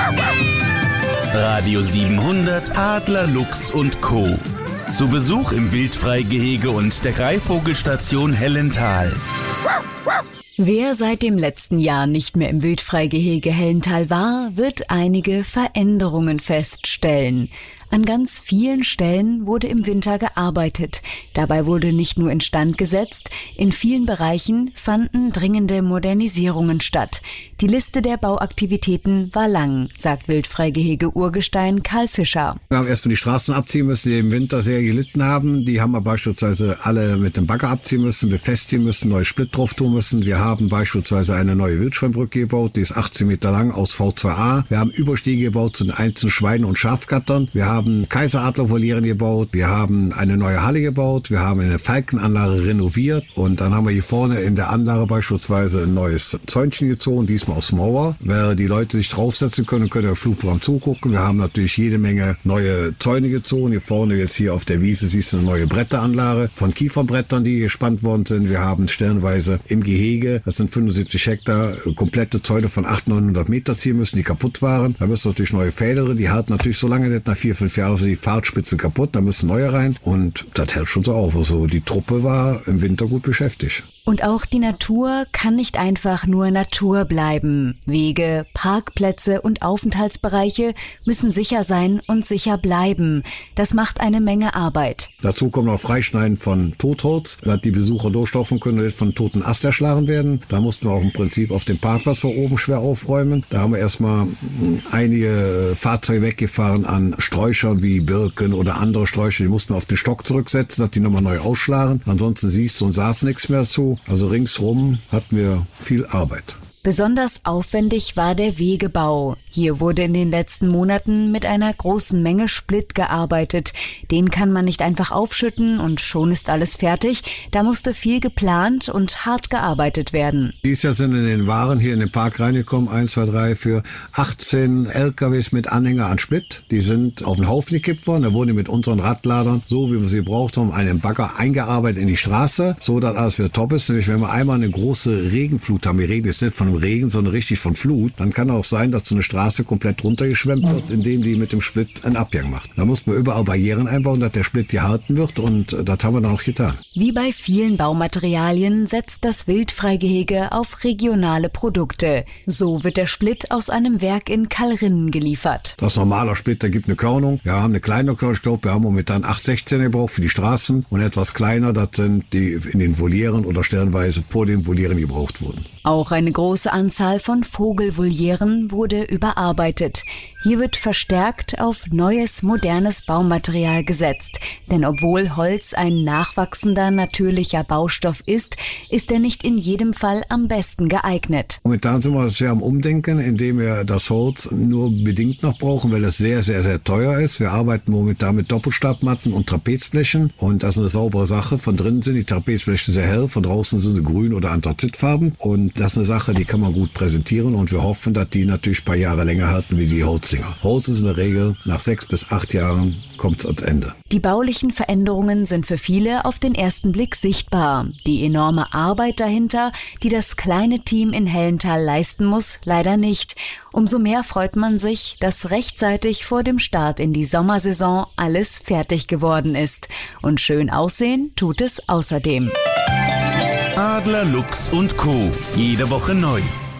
Radio 700 Adler, Luchs und Co. Zu Besuch im Wildfreigehege und der Greifvogelstation Hellental. Wer seit dem letzten Jahr nicht mehr im Wildfreigehege Hellental war, wird einige Veränderungen feststellen. An ganz vielen Stellen wurde im Winter gearbeitet. Dabei wurde nicht nur instand gesetzt, in vielen Bereichen fanden dringende Modernisierungen statt. Die Liste der Bauaktivitäten war lang, sagt Wildfreigehege Urgestein Karl Fischer. Wir haben erstmal die Straßen abziehen müssen, die im Winter sehr gelitten haben. Die haben wir beispielsweise alle mit dem Bagger abziehen müssen, befestigen müssen, neue Split drauf tun müssen. Wir haben beispielsweise eine neue Wildschwemmbrücke gebaut, die ist 18 Meter lang aus V2A. Wir haben Überstiege gebaut zu den einzelnen Schweinen- und Schafgattern. Wir haben Kaiseradlervolieren gebaut, wir haben eine neue Halle gebaut, wir haben eine Falkenanlage renoviert und dann haben wir hier vorne in der Anlage beispielsweise ein neues Zäunchen gezogen, diesmal aus Mauer, weil die Leute sich draufsetzen können der Flugprogramm zugucken. Wir haben natürlich jede Menge neue Zäune gezogen. Hier vorne jetzt hier auf der Wiese siehst du eine neue Bretteranlage von Kiefernbrettern, die gespannt worden sind. Wir haben stellenweise im Gehege, das sind 75 Hektar, komplette Zäune von 800-900 Meter ziehen müssen, die kaputt waren. Da müssen natürlich neue Fäder drin, die halten natürlich so lange nicht, nach 4-5 Jahren sind die Fahrtspitzen kaputt, da müssen neue rein und das hält schon so auf. Also die Truppe war im Winter gut beschäftigt. Und auch die Natur kann nicht einfach nur Natur bleiben. Wege, Parkplätze und Aufenthaltsbereiche müssen sicher sein und sicher bleiben. Das macht eine Menge Arbeit. Dazu kommt noch Freischneiden von Totholz, dass die Besucher durchlaufen können und nicht von toten Ast erschlagen werden. Da mussten wir auch im Prinzip auf dem Parkplatz von oben schwer aufräumen. Da haben wir erstmal einige Fahrzeuge weggefahren an Sträuchern wie Birken oder andere Sträucher. Die mussten wir auf den Stock zurücksetzen, dass die nochmal neu ausschlagen. Ansonsten siehst du und saß nichts mehr zu. Also ringsrum hatten wir viel Arbeit. Besonders aufwendig war der Wegebau. Hier wurde in den letzten Monaten mit einer großen Menge Split gearbeitet. Den kann man nicht einfach aufschütten und schon ist alles fertig. Da musste viel geplant und hart gearbeitet werden. Dieses Jahr sind in den Waren hier in den Park reingekommen, 1, 2, 3, für 18 LKWs mit Anhänger an Split. Die sind auf den Haufen gekippt worden. Da wurden die mit unseren Radladern, so wie wir sie braucht haben, einen Bagger eingearbeitet in die Straße, so dass alles wieder top ist. Nämlich wenn wir einmal eine große Regenflut haben, wir reden jetzt nicht von Regen, sondern richtig von Flut, dann kann auch sein, dass so eine Straße komplett runtergeschwemmt wird, indem die mit dem Split einen Abgang macht. Da muss man überall Barrieren einbauen, dass der Split gehalten wird und das haben wir dann auch getan. Wie bei vielen Baumaterialien setzt das Wildfreigehege auf regionale Produkte. So wird der Split aus einem Werk in Kalrinnen geliefert. Das normaler Split, da gibt eine Körnung. Wir haben eine kleine Körnung, ich glaube, wir haben momentan 8/16 gebraucht für die Straßen und etwas kleiner, das sind die in den Volieren oder stellenweise vor den Volieren gebraucht wurden. Auch eine große Anzahl von Vogelvolieren wurde überarbeitet. Hier wird verstärkt auf neues, modernes Baumaterial gesetzt. Denn obwohl Holz ein nachwachsender, natürlicher Baustoff ist, ist er nicht in jedem Fall am besten geeignet. Momentan sind wir sehr am Umdenken, indem wir das Holz nur bedingt noch brauchen, weil es sehr, sehr, sehr teuer ist. Wir arbeiten momentan mit Doppelstabmatten und Trapezblechen und das ist eine saubere Sache. Von drinnen sind die Trapezbleche sehr hell, von draußen sind sie grün oder anthrazitfarben und das ist eine Sache, die kann man gut präsentieren und wir hoffen, dass die natürlich ein paar Jahre länger halten wie die Holzdinger. Holz ist in der Regel nach 6 bis 8 Jahren kommt es ans Ende. Die baulichen Veränderungen sind für viele auf den ersten Blick sichtbar. Die enorme Arbeit dahinter, die das kleine Team in Hellental leisten muss, leider nicht. Umso mehr freut man sich, dass rechtzeitig vor dem Start in die Sommersaison alles fertig geworden ist. Und schön aussehen tut es außerdem. Adler, Luchs und Co. Jede Woche neu.